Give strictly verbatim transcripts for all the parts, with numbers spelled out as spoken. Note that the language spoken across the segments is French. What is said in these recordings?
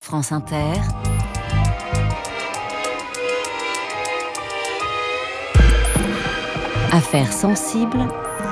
France Inter. Affaires sensibles.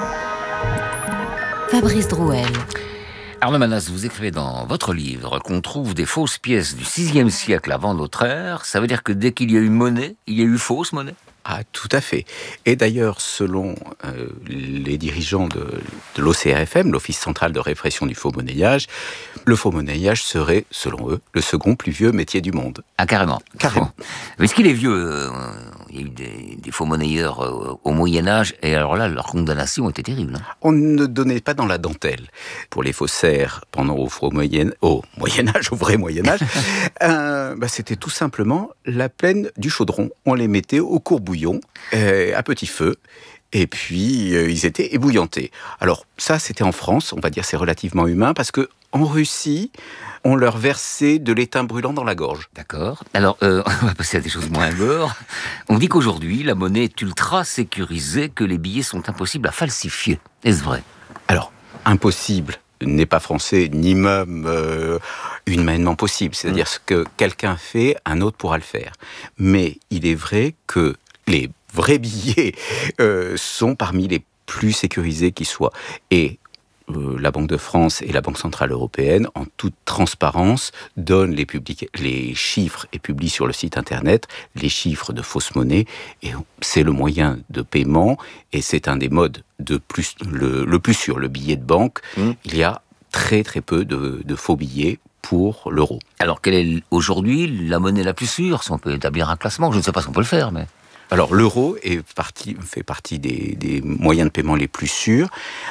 Fabrice Drouel. Arnaud Manas, vous écrivez dans votre livre qu'on trouve des fausses pièces du sixième siècle avant notre ère. Ça veut dire que dès qu'il y a eu monnaie, il y a eu fausse monnaie ? Ah, tout à fait. Et d'ailleurs, selon euh, les dirigeants de, de l'O C R F M, l'Office central de répression du faux monnayage, le faux monnayage serait, selon eux, le second plus vieux métier du monde. Ah, carrément. Carrément. Bon. Mais est-ce qu'il est vieux euh, Il y a eu des, des faux monnayeurs euh, au Moyen-Âge, et alors là, leur condamnation était terrible. Hein. On ne donnait pas dans la dentelle. Pour les faussaires, pendant au, faux moyen, au Moyen-Âge, au vrai Moyen-Âge, euh, bah, c'était tout simplement la plaine du chaudron. On les mettait au courbouillon, euh, à petit feu, et puis euh, ils étaient ébouillantés. Alors ça, c'était en France, on va dire c'est relativement humain, parce que en Russie, on leur versait de l'étain brûlant dans la gorge. D'accord. Alors, euh, on va passer à des choses moins gore. On dit qu'aujourd'hui, la monnaie est ultra sécurisée, que les billets sont impossibles à falsifier. Est-ce vrai ? Alors, impossible n'est pas français, ni même euh, humainement possible. C'est-à-dire ce que quelqu'un fait, un autre pourra le faire. Mais il est vrai que les vrais billets euh, sont parmi les plus sécurisés qui soient. Et euh, la Banque de France et la Banque Centrale Européenne, en toute transparence, donnent les, publica- les chiffres et publient sur le site internet les chiffres de fausses monnaies. Et c'est le moyen de paiement et c'est un des modes de plus, le, le plus sûr. Le billet de banque, mmh. il y a très très peu de, de faux billets pour l'euro. Alors, quelle est aujourd'hui la monnaie la plus sûre ? Si on peut établir un classement, je ne sais pas si on peut le faire, mais... Alors, l'euro est parti, fait partie des, des moyens de paiement les plus sûrs.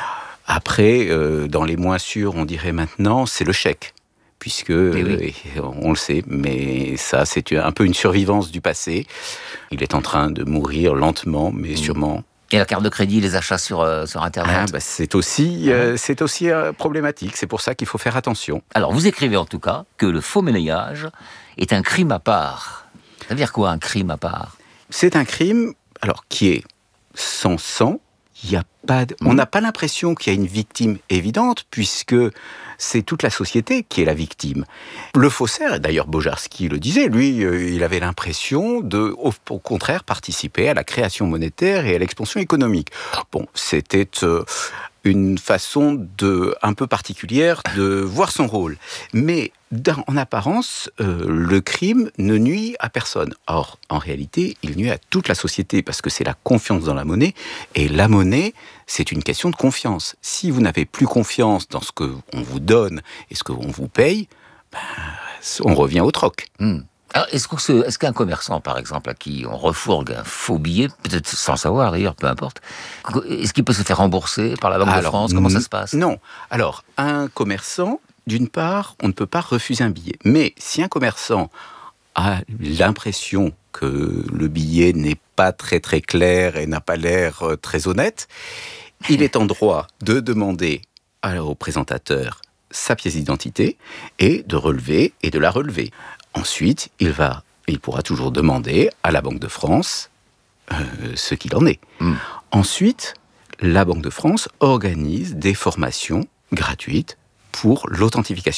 Après, euh, dans les moins sûrs, on dirait maintenant, c'est le chèque. Puisque, oui. euh, on le sait, mais ça, c'est un peu une survivance du passé. Il est en train de mourir lentement, mais mmh. sûrement. Et la carte de crédit, les achats sur, euh, sur Internet ah, bah, c'est aussi, euh, c'est aussi euh, problématique. C'est pour ça qu'il faut faire attention. Alors, vous écrivez en tout cas que le faux monnayage est un crime à part. Ça veut dire quoi, un crime à part ? C'est un crime, alors, qui est sans sang. Il y a pas de... mmh. On n'a pas l'impression qu'il y a une victime évidente, puisque c'est toute la société qui est la victime. Le faussaire, et d'ailleurs Bojarski le disait, lui, euh, il avait l'impression de, au, au contraire, participer à la création monétaire et à l'expansion économique. Bon, c'était euh, une façon de, un peu particulière de voir son rôle. Mais dans, en apparence, euh, le crime ne nuit à personne. Or, en réalité, il nuit à toute la société, parce que c'est la confiance dans la monnaie, et la monnaie, c'est une question de confiance. Si vous n'avez plus confiance dans ce qu'on vous donne et ce qu'on vous paye, ben, on revient au troc. Mmh. Alors, est-ce, que ce, est-ce qu'un commerçant, par exemple, à qui on refourgue un faux billet, peut-être sans savoir d'ailleurs, peu importe, est-ce qu'il peut se faire rembourser par la Banque Alors, de France ? Comment ça se passe ? Non. Alors, un commerçant, d'une part, on ne peut pas refuser un billet. Mais si un commerçant a l'impression que le billet n'est pas très très clair et n'a pas l'air très honnête, il est en droit de demander au présentateur sa pièce d'identité et de relever et de la relever. Ensuite, il va, il pourra toujours demander à la Banque de France euh, ce qu'il en est. Mmh. Ensuite, la Banque de France organise des formations gratuites pour l'authentification